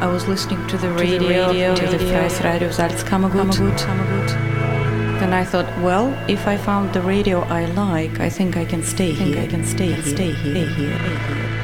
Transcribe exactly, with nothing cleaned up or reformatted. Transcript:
I was listening to the radio, to the, radio, to the first radio Salzkammergut. Then I thought, well, if I found the radio I like, I think I can stay here. I think I can stay, stay here. Stay here.